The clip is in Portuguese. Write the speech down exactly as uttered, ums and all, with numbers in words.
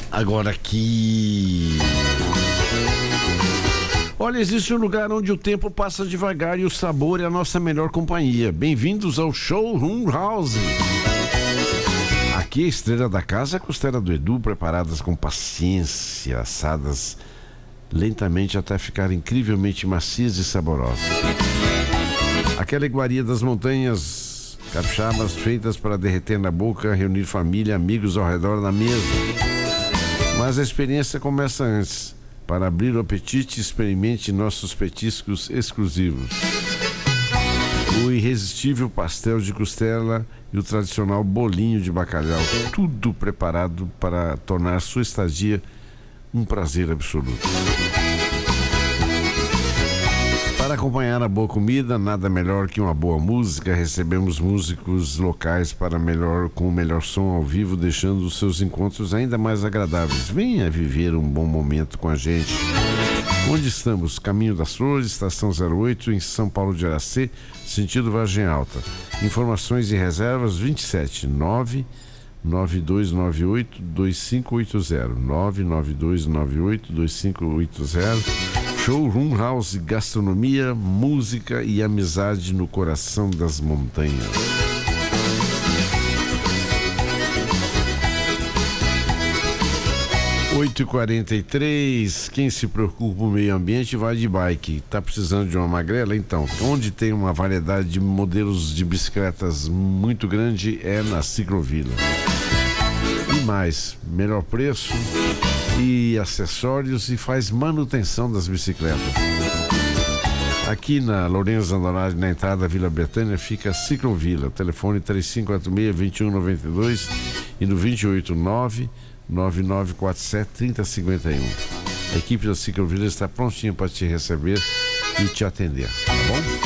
Agora aqui... Olha, existe um lugar onde o tempo passa devagar e o sabor é a nossa melhor companhia. Bem-vindos ao Showroom House. Aqui a estrela da casa é a costela do Edu, preparadas com paciência, assadas lentamente até ficar incrivelmente macias e saborosas. Aquela iguaria das montanhas capixabas feitas para derreter na boca, reunir família, amigos ao redor da mesa. Mas a experiência começa antes. Para abrir o apetite, experimente nossos petiscos exclusivos. O irresistível pastel de costela e o tradicional bolinho de bacalhau. Tudo preparado para tornar sua estadia um prazer absoluto. Para acompanhar a boa comida, nada melhor que uma boa música. Recebemos músicos locais para melhor, com o melhor som ao vivo, deixando os seus encontros ainda mais agradáveis. Venha viver um bom momento com a gente. Onde estamos? Caminho das Flores, Estação zero oito, em São Paulo de Aracê, sentido Vargem Alta. Informações e reservas vinte e sete nove nove dois nove oito dois cinco oito zero nove nove dois nove oito dois cinco oito zero. Showroom House, gastronomia, música e amizade no coração das montanhas. oito e quarenta e três. Quem se preocupa com o meio ambiente vai de bike. Tá precisando de uma magrela? Então, onde tem uma variedade de modelos de bicicletas muito grande é na Ciclovila. E mais, melhor preço e acessórios, e faz manutenção das bicicletas. Aqui na Lourenço Andrade, na entrada da Vila Betânia, fica a Ciclovila. Telefone três cinco quatro seis, dois um nove dois e no dois oito nove, nove nove quatro sete, três zero cinco um. A equipe da Ciclovila está prontinha para te receber e te atender, tá bom?